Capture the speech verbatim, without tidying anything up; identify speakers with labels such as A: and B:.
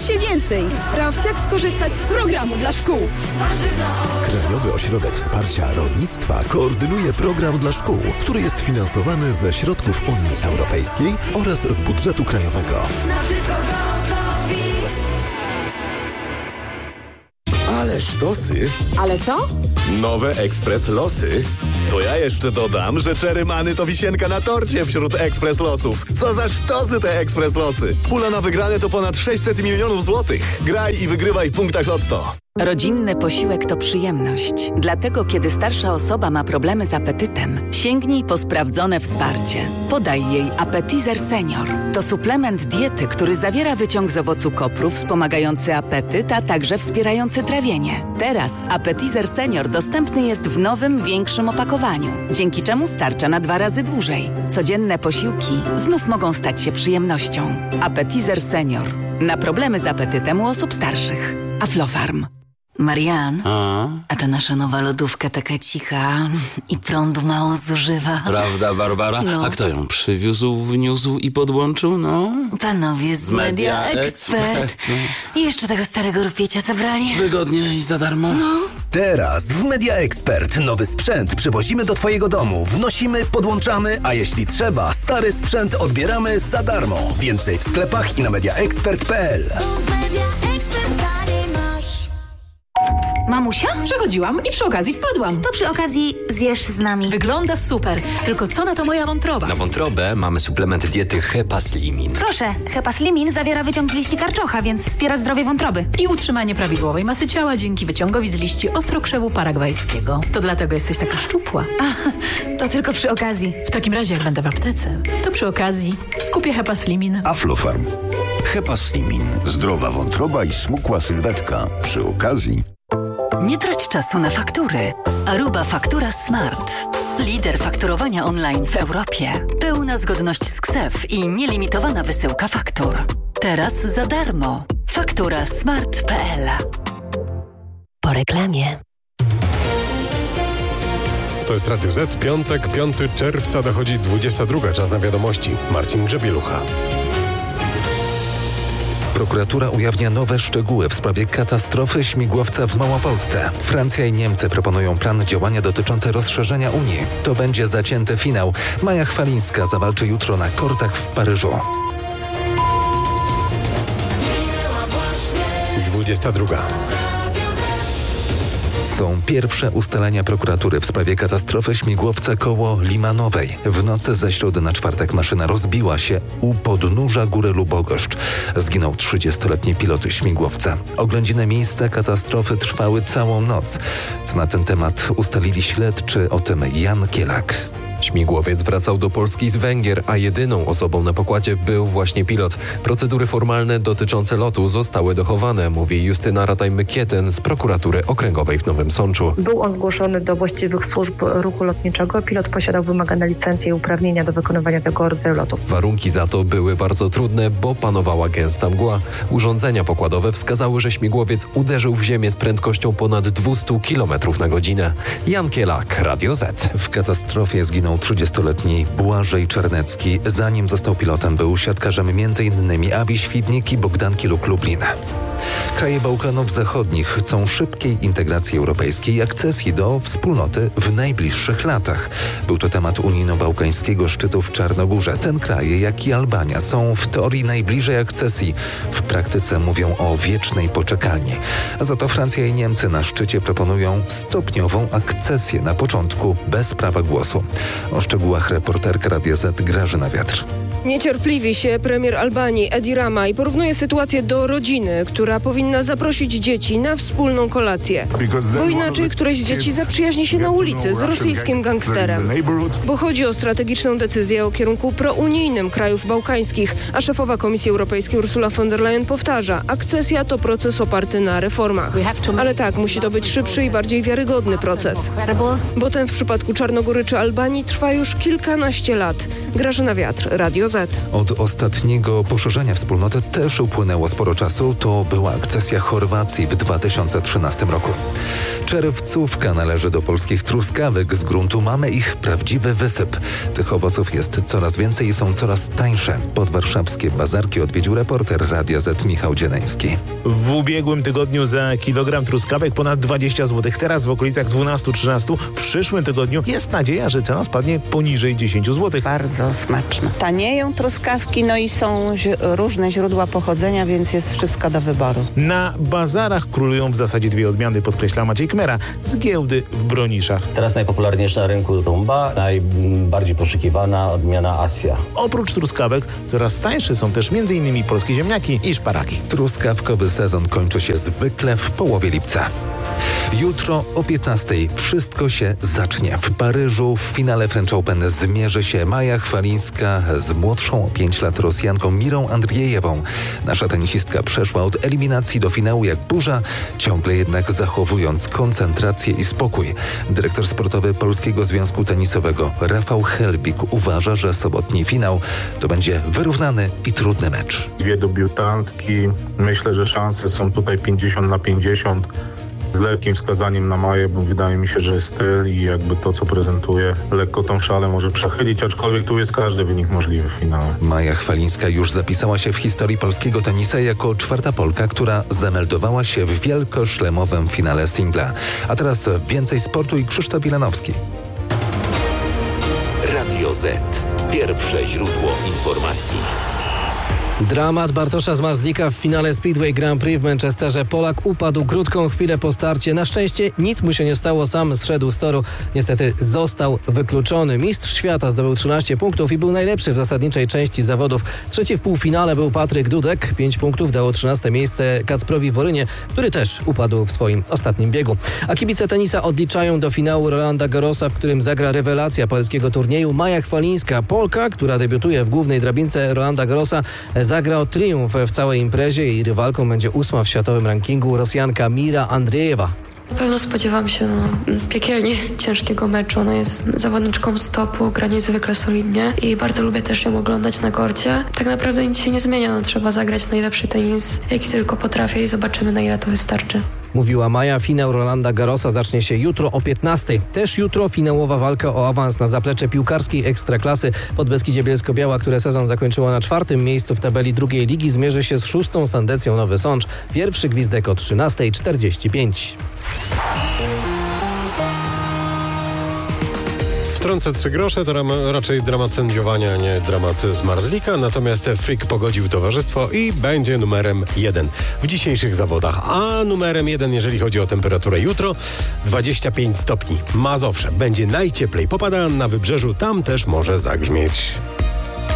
A: Dowiedz się więcej i sprawdź, jak skorzystać z programu dla szkół.
B: Krajowy Ośrodek Wsparcia Rolnictwa koordynuje program dla szkół, który jest finansowany ze środków Unii Europejskiej oraz z budżetu krajowego.
C: Ale sztosy.
A: Ale co?
C: Nowe Ekspres Losy. To ja jeszcze dodam, że Cherry Many to wisienka na torcie wśród Ekspres Losów. Co za sztosy te Ekspres Losy. Pula na wygrane to ponad sześćset milionów złotych. Graj i wygrywaj w punktach Lotto.
D: Rodzinny posiłek to przyjemność. Dlatego, kiedy starsza osoba ma problemy z apetytem, sięgnij po sprawdzone wsparcie. Podaj jej Appetizer Senior. To suplement diety, który zawiera wyciąg z owocu kopru wspomagający apetyt, a także wspierający trawienie. Teraz Appetizer Senior dostępny jest w nowym, większym opakowaniu, dzięki czemu starcza na dwa razy dłużej. Codzienne posiłki znów mogą stać się przyjemnością. Appetizer Senior. Na problemy z apetytem u osób starszych. Aflofarm.
E: Marian,
F: A?
E: a ta nasza nowa lodówka taka cicha i prądu mało zużywa.
F: Prawda, Barbara?
E: No.
F: A kto ją przywiózł, wniósł i podłączył, no?
E: Panowie z Media, Media Expert. Expert. I jeszcze tego starego rupiecia zabrali.
F: Wygodnie i za darmo.
E: No.
G: Teraz w Media Expert nowy sprzęt przywozimy do twojego domu. Wnosimy, podłączamy, a jeśli trzeba, stary sprzęt odbieramy za darmo. Więcej w sklepach i na media expert kropka p l.
H: Mamusia? Przechodziłam i przy okazji wpadłam.
I: To przy okazji zjesz z nami.
H: Wygląda super, tylko co na to moja wątroba?
J: Na wątrobę mamy suplement diety Hepaslimin.
I: Proszę, Hepaslimin zawiera wyciąg z liści karczocha, więc wspiera zdrowie wątroby.
H: I utrzymanie prawidłowej masy ciała dzięki wyciągowi z liści ostrokrzewu paragwajskiego. To dlatego jesteś taka szczupła.
I: A, to tylko przy okazji.
H: W takim razie, jak będę w aptece, to przy okazji kupię Hepaslimin.
K: Aflofarm. Hepaslimin. Zdrowa wątroba i smukła sylwetka. Przy okazji...
E: Nie trać czasu na faktury. Aruba Faktura Smart. Lider fakturowania online w Europie. Pełna zgodność z K S E F i nielimitowana wysyłka faktur. Teraz za darmo. faktura smart kropka p l.
L: Po reklamie.
M: To jest Radio Z. Piątek, piątego czerwca dochodzi dwudziesta druga. Czas na wiadomości. Marcin Grzebielucha.
N: Prokuratura ujawnia nowe szczegóły w sprawie katastrofy śmigłowca w Małopolsce. Francja i Niemcy proponują plan działania dotyczący rozszerzenia Unii. To będzie zacięty finał. Maja Chwalińska zawalczy jutro na kortach w Paryżu.
M: dwudziesta druga.
N: Są pierwsze ustalenia prokuratury w sprawie katastrofy śmigłowca koło Limanowej. W nocy ze środy na czwartek maszyna rozbiła się u podnóża Góry Lubogoszcz. Zginął trzydziestoletni pilot śmigłowca. Oględziny miejsca katastrofy trwały całą noc. Co na ten temat ustalili śledczy, o tym Jan Kielak.
O: Śmigłowiec wracał do Polski z Węgier, a jedyną osobą na pokładzie był właśnie pilot. Procedury formalne dotyczące lotu zostały dochowane, mówi Justyna Rataj-Mykieten z prokuratury okręgowej w Nowym Sączu.
P: Był on zgłoszony do właściwych służb ruchu lotniczego. Pilot posiadał wymagane licencje i uprawnienia do wykonywania tego rodzaju lotu.
O: Warunki za to były bardzo trudne, bo panowała gęsta mgła. Urządzenia pokładowe wskazały, że śmigłowiec uderzył w ziemię z prędkością ponad dwieście kilometrów na godzinę. Jan Kielak, Radio Z.
N: W katastrofie zginął trzydziestoletni Błażej Czernecki. Zanim został pilotem, był siatkarzem m.in. Abi Świdnik i Bogdanki Luk Lublin. Kraje Bałkanów Zachodnich chcą szybkiej integracji europejskiej i akcesji do wspólnoty w najbliższych latach. Był to temat unijno-bałkańskiego szczytu w Czarnogórze. Ten kraje, jak i Albania, są w teorii najbliżej akcesji. W praktyce mówią o wiecznej poczekalni. A za to Francja i Niemcy na szczycie proponują stopniową akcesję na początku bez prawa głosu. O szczegółach reporterka Radia Z Grażyna Wiatr.
A: Niecierpliwi się premier Albanii Edi Rama i porównuje sytuację do rodziny, która powinna zaprosić dzieci na wspólną kolację. Bo inaczej któreś z dzieci zaprzyjaźni się na ulicy z rosyjskim gangsterem. Bo chodzi o strategiczną decyzję o kierunku prounijnym krajów bałkańskich, a szefowa Komisji Europejskiej Ursula von der Leyen powtarza, akcesja to proces oparty na reformach. Ale tak, musi to być szybszy i bardziej wiarygodny proces. Bo ten w przypadku Czarnogóry czy Albanii trwa już kilkanaście lat. Grażyna Wiatr, Radio Z. Z.
N: Od ostatniego poszerzenia wspólnoty też upłynęło sporo czasu. To była akcesja Chorwacji w dwa tysiące trzynastym roku. Czerwcówka należy do polskich truskawek. Z gruntu mamy ich prawdziwy wysyp. Tych owoców jest coraz więcej i są coraz tańsze. Podwarszawskie bazarki odwiedził reporter Radia Z Michał Dzieneński.
Q: W ubiegłym tygodniu za kilogram truskawek ponad dwadzieścia złotych. Teraz w okolicach dwanaście trzynaście. W przyszłym tygodniu jest nadzieja, że cena spadnie poniżej dziesięć złotych.
R: Bardzo smaczne. Tanieją truskawki, no i są ź- różne źródła pochodzenia, więc jest wszystko do wyboru.
Q: Na bazarach królują w zasadzie dwie odmiany, podkreśla Maciej Kmera z giełdy w Broniszach.
S: Teraz najpopularniejsza na rynku rumba, najbardziej poszukiwana odmiana Asia.
Q: Oprócz truskawek coraz tańsze są też m.in. polskie ziemniaki i szparagi.
N: Truskawkowy sezon kończy się zwykle w połowie lipca. Jutro o piętnastej wszystko się zacznie. W Paryżu w finale French Open zmierzy się Maja Chwalińska z młodszą o pięć lat Rosjanką Mirą Andrzejewą. Nasza tenisistka przeszła od eliminacji do finału jak burza, ciągle jednak zachowując koncentrację i spokój. Dyrektor sportowy Polskiego Związku Tenisowego Rafał Helbik uważa, że sobotni finał to będzie wyrównany i trudny mecz.
T: Dwie debiutantki, myślę, że szanse są tutaj pięćdziesiąt na pięćdziesiąt. Z lekkim wskazaniem na Maję, bo wydaje mi się, że styl i jakby to, co prezentuje, lekko tą szalę może przechylić, aczkolwiek tu jest każdy wynik możliwy w finale.
N: Maja Chwalińska już zapisała się w historii polskiego tenisa jako czwarta Polka, która zameldowała się w wielkoszlemowym finale singla. A teraz więcej sportu i Krzysztof Wilanowski.
U: Radio Z. Pierwsze źródło informacji.
V: Dramat Bartosza Zmarzlika w finale Speedway Grand Prix w Manchesterze. Polak upadł krótką chwilę po starcie. Na szczęście nic mu się nie stało, sam zszedł z toru. Niestety został wykluczony. Mistrz świata zdobył trzynaście punktów i był najlepszy w zasadniczej części zawodów. Trzeci w półfinale był Patryk Dudek. pięć punktów dało trzynaste miejsce Kacprowi Worynie, który też upadł w swoim ostatnim biegu. A kibice tenisa odliczają do finału Rolanda Garrosa, w którym zagra rewelacja polskiego turnieju Maja Chwalińska. Polka, która debiutuje w głównej drabince Rolanda Garrosa, zagra o triumf w całej imprezie. Jej rywalką będzie ósma w światowym rankingu Rosjanka Mira Andrzejewa.
W: Na pewno spodziewam się no, piekielnie ciężkiego meczu. Ona jest zawodniczką z topu, gra niezwykle solidnie i bardzo lubię też ją oglądać na korcie. Tak naprawdę nic się nie zmienia, no, trzeba zagrać najlepszy tenis, jaki tylko potrafię i zobaczymy, na ile to wystarczy.
V: Mówiła Maja. Finał Rolanda Garrosa zacznie się jutro o piętnastej. Też jutro finałowa walka o awans na zaplecze piłkarskiej Ekstraklasy. Podbeskidzie Bielsko-Biała, które sezon zakończyło na czwartym miejscu w tabeli drugiej ligi, zmierzy się z szóstą Sandecją Nowy Sącz. Pierwszy gwizdek o trzynasta czterdzieści pięć.
M: Wtrącę trzy grosze, to ram, raczej dramat sędziowania, nie dramat Zmarzlika, natomiast Fryk pogodził towarzystwo i będzie numerem jeden w dzisiejszych zawodach. A numerem jeden, jeżeli chodzi o temperaturę jutro, dwadzieścia pięć stopni. Mazowsze będzie najcieplej, popada na wybrzeżu, tam też może zagrzmieć.